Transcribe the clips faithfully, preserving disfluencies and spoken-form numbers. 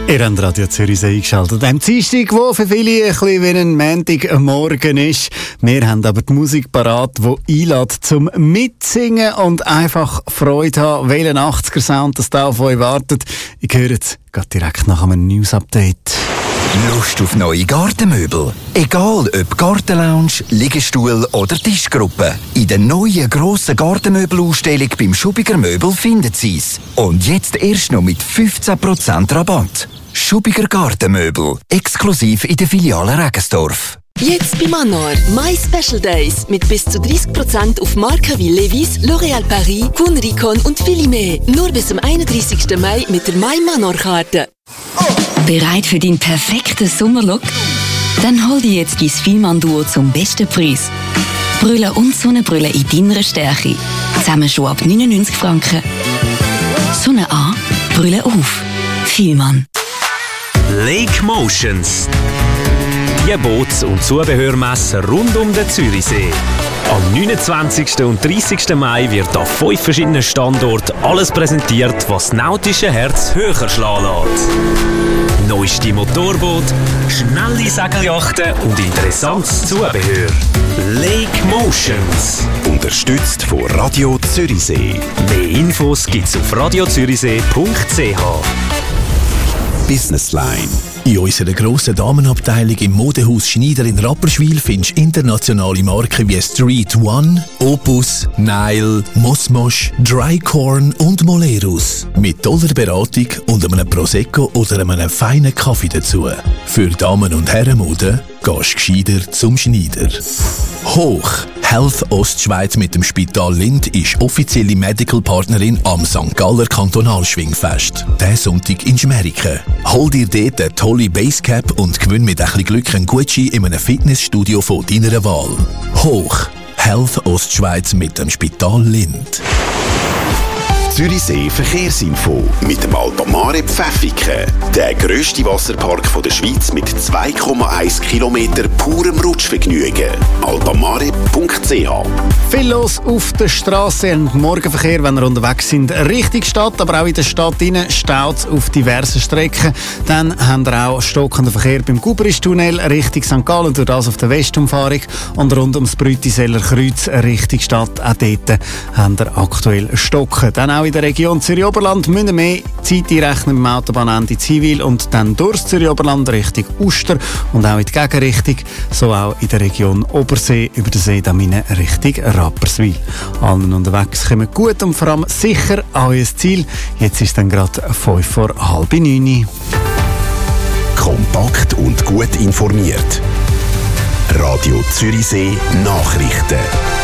Ihr habt Radio Zürichsee eingeschaltet. Am Dienstag, wo für viele ein bisschen wie ein Montagmorgen ist. Wir haben aber die Musik parat, die einlädt zum Mitsingen und einfach Freude haben. Welchen achtziger-Sound das da auf euch wartet. Ich höre es direkt nach einem News-Update. Lust auf neue Gartenmöbel? Egal ob Gartenlounge, Liegestuhl oder Tischgruppe. In der neuen grossen Gartenmöbelausstellung beim Schubiger Möbel finden Sie es. Und jetzt erst noch mit fünfzehn Prozent Rabatt. Schubiger Gartenmöbel, exklusiv in der Filiale Regensdorf. Jetzt bei Manor. My Special Days mit bis zu dreißig Prozent auf Marken wie Levi's, L'Oréal Paris, Kunricon und viele mehr. Nur bis zum einunddreißigsten Mai mit der My Manor-Karte. Bereit für deinen perfekten Sommerlook? Dann hol dir jetzt dein Fielmann-Duo zum besten Preis. Brille und Sonnenbrille in deiner Stärke. Zusammen schon ab neunundneunzig Franken. Sonne an, Brille auf. Fielmann. Lake Motions. Die Boots- und Zubehörmesse rund um den Zürichsee. Am neunundzwanzigsten und dreißigsten Mai wird auf fünf verschiedenen Standorten alles präsentiert, was das nautische Herz höher schlagen lässt. Neueste Motorboot, schnelle Segelyachten und interessantes Zubehör. Lake Motions. Unterstützt von Radio Zürichsee. Mehr Infos gibt's auf radio zürichsee punkt c h. Business Line. In unserer grossen Damenabteilung im Modehaus Schneider in Rapperswil findest du internationale Marken wie Street One, Opus, Nile, Mosmosh, Drycorn und Molerus. Mit toller Beratung und einem Prosecco oder einem feinen Kaffee dazu. Für Damen- und Herrenmode gehst du gescheiter zum Schneider. Hoch! Health Ostschweiz mit dem Spital Lind ist offizielle Medical-Partnerin am Sankt Galler Kantonalschwingfest. Diesen Sonntag in Schmeriken. Hol dir dort eine tolle Basecap und gewinn mit ein bisschen Glück einen Gutschein in einem Fitnessstudio von deiner Wahl. Hoch! Health Ostschweiz mit dem Spital Lind. Zürichsee Verkehrsinfo mit dem Alpamare Pfäffiken. Der grösste Wasserpark von der Schweiz mit zwei Komma eins Kilometer purem Rutschvergnügen. alpamare punkt c h. Viel los auf der Straße und Morgenverkehr, wenn wir unterwegs sind, Richtung Stadt, aber auch in der Stadt innen staut es auf diversen Strecken. Dann haben wir auch stockenden Verkehr beim Guberisch-Tunnel Richtung Sankt Gallen, durch das auf der Westumfahrung und rund ums Brütiseller Kreuz Richtung Stadt. Auch dort haben wir aktuell Stocken. Dann auch in der Region Zürich-Oberland müssen wir mehr Zeit einrechnen beim Autobahnende Ziwil und dann durchs Zürich-Oberland Richtung Uster und auch in die Gegenrichtung, so auch in der Region Obersee über den See Damine Richtung Rapperswil. Allen unterwegs kommen gut und vor allem sicher an euer Ziel. Jetzt ist dann gerade fünf vor halb neun. Kompakt und gut informiert. Radio Zürichsee Nachrichten.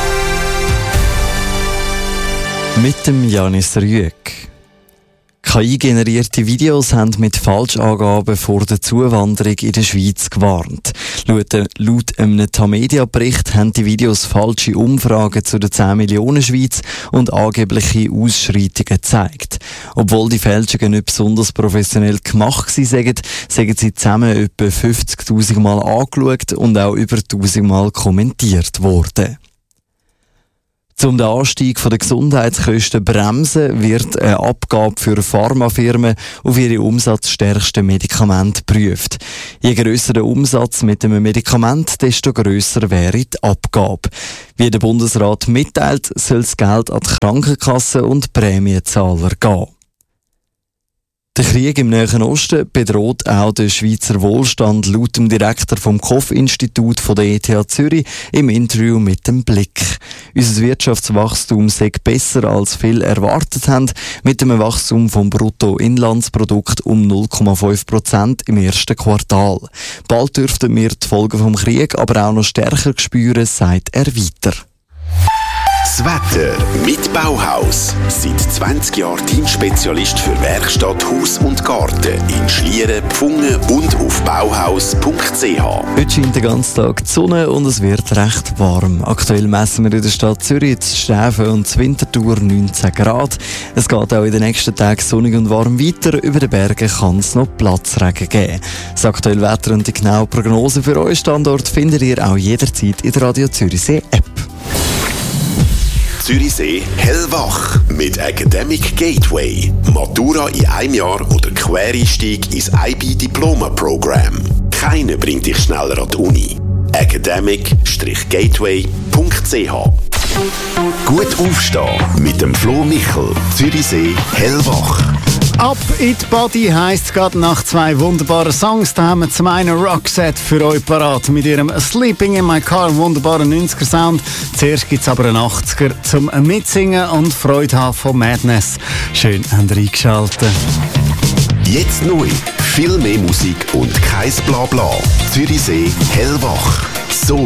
Mit dem Janis Rüegg. K I-generierte Videos haben mit Falschangaben vor der Zuwanderung in der Schweiz gewarnt. Laut, laut einem Tamedia-Bericht haben die Videos falsche Umfragen zu der zehn Millionen Schweiz und angebliche Ausschreitungen gezeigt. Obwohl die Fälschungen nicht besonders professionell gemacht waren, sagen sie zusammen etwa fünfzigtausend Mal angeschaut und auch über tausend Mal kommentiert worden. Um den Anstieg der Gesundheitskosten zu bremsen, wird eine Abgabe für Pharmafirmen auf ihre umsatzstärksten Medikamente geprüft. Je grösser der Umsatz mit einem Medikament, desto grösser wäre die Abgabe. Wie der Bundesrat mitteilt, soll das Geld an die Krankenkassen und Prämienzahler gehen. Der Krieg im Nahen Osten bedroht auch den Schweizer Wohlstand, laut dem Direktor vom Koch-Institut von der E T H Zürich im Interview mit dem Blick. Unser Wirtschaftswachstum sei besser als viele erwartet haben, mit einem Wachstum vom Bruttoinlandsprodukt um null Komma fünf Prozent im ersten Quartal. Bald dürften wir die Folgen vom Krieg aber auch noch stärker spüren, sagt er weiter. Das Wetter mit Bauhaus. Seit zwanzig Jahren Teamspezialist für Werkstatt, Haus und Garten in Schlieren, Pfungen und auf bauhaus punkt c h. Heute scheint den ganzen Tag die Sonne und es wird recht warm. Aktuell messen wir in der Stadt Zürich, in Stäfen und in Winterthur neunzehn Grad. Es geht auch in den nächsten Tagen sonnig und warm weiter. Über den Bergen kann es noch Platzregen geben. Das aktuelle Wetter und die genaue Prognose für euren Standort findet ihr auch jederzeit in der Radio Zürichsee App. Zürichsee hellwach mit Academic Gateway. Matura in einem Jahr oder Quereinstieg ins I B-Diploma-Programm. Keiner bringt dich schneller an die Uni. academic gateway punkt c h Gut aufstehen mit dem Flo Michel, Zürichsee hellwach. Ab in die Body heisst gerade nach zwei wunderbaren Songs. Da haben wir zum einen Roxette für euch parat mit ihrem Sleeping in My Car, einen wunderbaren neunziger-Sound. Zuerst gibt es aber einen achtziger zum Mitsingen und Freude haben von Madness. Schön, habt ihr eingeschaltet. Jetzt neu. Viel mehr Musik und kein Blabla. Zürichsee hellwach. So